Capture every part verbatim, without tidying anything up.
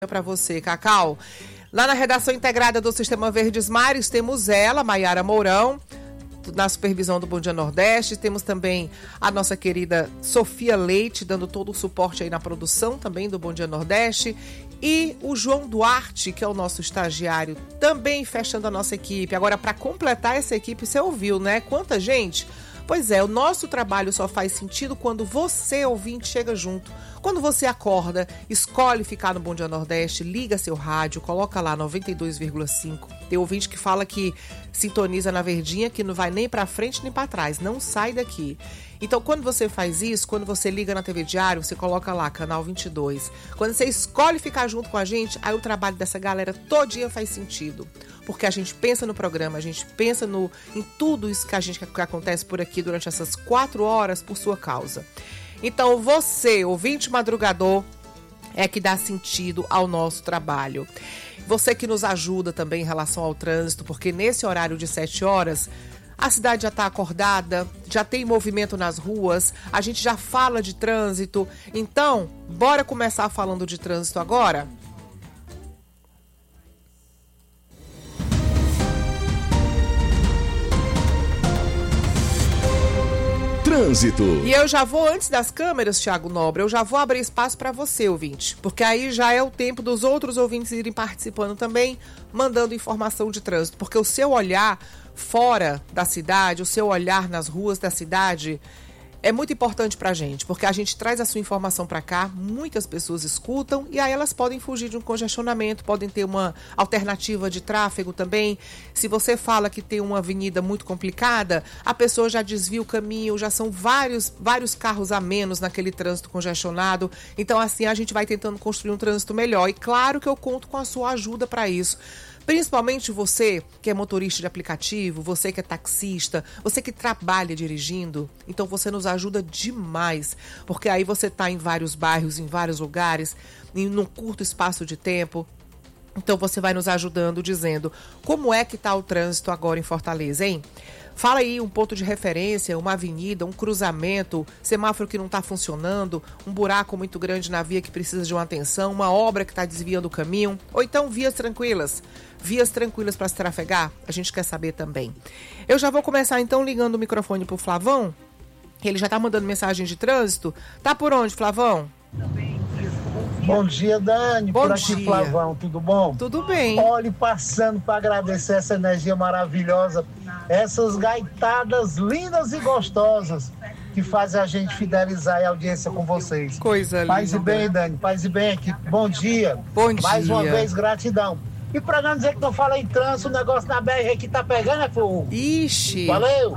Para você, Cacau. Lá na redação integrada do Sistema Verdes Mares, temos ela, Maiara Mourão, na supervisão do Bom Dia Nordeste. Temos também a nossa querida Sofia Leite, dando todo o suporte aí na produção também do Bom Dia Nordeste. E o João Duarte, que é o nosso estagiário, também fechando a nossa equipe. Agora, para completar essa equipe, você ouviu, né? Quanta gente? Pois é, o nosso trabalho só faz sentido quando você, ouvinte, chega junto. Quando você acorda, escolhe ficar no Bom Dia Nordeste, liga seu rádio, coloca lá noventa e dois vírgula cinco. Tem ouvinte que fala que sintoniza na verdinha, que não vai nem pra frente nem pra trás, não sai daqui. Então, quando você faz isso, quando você liga na T V Diário, você coloca lá, canal vinte e dois. Quando você escolhe ficar junto com a gente, aí o trabalho dessa galera todinha faz sentido. Porque a gente pensa no programa, a gente pensa no, em tudo isso que, a gente, que acontece por aqui durante essas quatro horas por sua causa. Então, você, ouvinte madrugador, é que dá sentido ao nosso trabalho. Você que nos ajuda também em relação ao trânsito, porque nesse horário de sete horas, a cidade já está acordada, já tem movimento nas ruas, a gente já fala de trânsito. Então, bora começar falando de trânsito agora? Trânsito. E eu já vou, antes das câmeras, Thiago Nobre, eu já vou abrir espaço para você, ouvinte, porque aí já é o tempo dos outros ouvintes irem participando também, mandando informação de trânsito, porque o seu olhar fora da cidade, o seu olhar nas ruas da cidade é muito importante pra gente, porque a gente traz a sua informação pra cá, muitas pessoas escutam e aí elas podem fugir de um congestionamento, podem ter uma alternativa de tráfego também. Se você fala que tem uma avenida muito complicada, a pessoa já desvia o caminho, já são vários, vários carros a menos naquele trânsito congestionado. Então assim a gente vai tentando construir um trânsito melhor e claro que eu conto com a sua ajuda para isso. Principalmente você que é motorista de aplicativo, você que é taxista, você que trabalha dirigindo, então você nos ajuda demais, porque aí você está em vários bairros, em vários lugares, em um curto espaço de tempo. Então você vai nos ajudando dizendo como é que está o trânsito agora em Fortaleza, hein? Fala aí um ponto de referência, uma avenida, um cruzamento, semáforo que não está funcionando, um buraco muito grande na via que precisa de uma atenção, uma obra que está desviando o caminho, ou então vias tranquilas. Vias tranquilas para se trafegar? A gente quer saber também. Eu já vou começar então ligando o microfone pro Flavão, que ele já está mandando mensagem de trânsito. Tá por onde, Flavão? Bom dia, Dani. Bom por aqui, dia. Flavão, tudo bom? Tudo bem. Olhe, passando para agradecer essa energia maravilhosa, essas gaitadas lindas e gostosas que fazem a gente fidelizar a audiência com vocês. Coisa linda. Paz e bem, Dani, paz e bem aqui. Bom dia. Bom Mais dia. uma vez, gratidão. E para não dizer que não fala em trânsito, o negócio na B R aqui tá pegando, é fogo. Ixi. Valeu.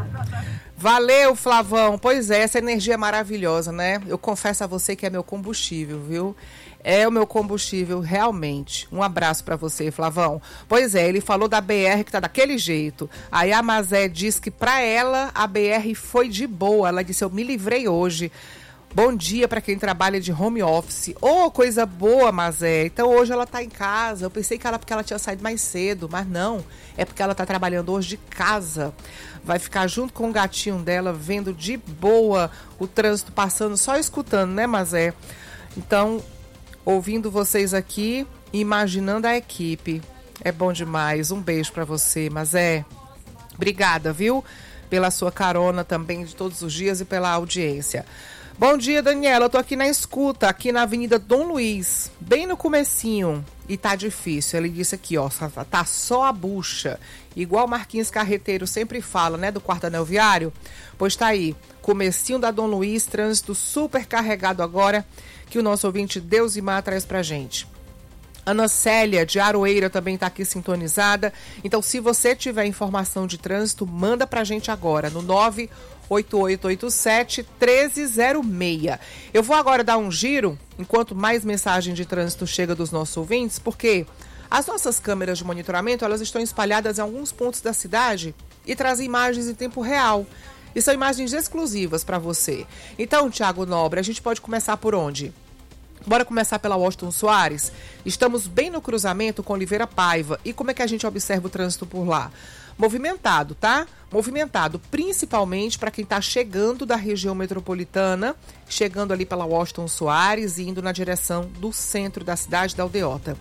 Valeu, Flavão. Pois é, essa energia é maravilhosa, né? Eu confesso a você que é meu combustível, viu? É o meu combustível, realmente. Um abraço pra você, Flavão. Pois é, ele falou da B R que tá daquele jeito. Aí a Mazé diz que pra ela a B R foi de boa. Ela disse, eu me livrei hoje. Bom dia para quem trabalha de home office. Oh, coisa boa, Mazé. Então hoje ela tá em casa. Eu pensei que era porque ela tinha saído mais cedo, mas não. É porque ela tá trabalhando hoje de casa. Vai ficar junto com o gatinho dela, vendo de boa o trânsito passando, só escutando, né, Mazé? Então, ouvindo vocês aqui, imaginando a equipe. É bom demais. Um beijo para você, Mazé. Obrigada, viu? Pela sua carona também de todos os dias e pela audiência. Bom dia, Daniela. Eu tô aqui na escuta, aqui na Avenida Dom Luiz, bem no comecinho. E tá difícil. Ele disse aqui, ó, tá só a bucha. Igual Marquinhos Carreteiro sempre fala, né, do quarto anel viário. Pois tá aí, comecinho da Dom Luiz, trânsito super carregado agora, que o nosso ouvinte Deusimar traz pra gente. Ana Célia, de Aroeira, também está aqui sintonizada. Então, se você tiver informação de trânsito, manda pra gente agora, no nove oito oito oito sete um três zero seis. Eu vou agora dar um giro, enquanto mais mensagem de trânsito chega dos nossos ouvintes, porque as nossas câmeras de monitoramento, elas estão espalhadas em alguns pontos da cidade e trazem imagens em tempo real. E são imagens exclusivas para você. Então, Thiago Nobre, a gente pode começar por onde? Bora começar pela Washington Soares. Estamos bem no cruzamento com Oliveira Paiva. E como é que a gente observa o trânsito por lá? Movimentado, tá? Movimentado, principalmente para quem está chegando da região metropolitana, chegando ali pela Washington Soares e indo na direção do centro da cidade da Aldeota.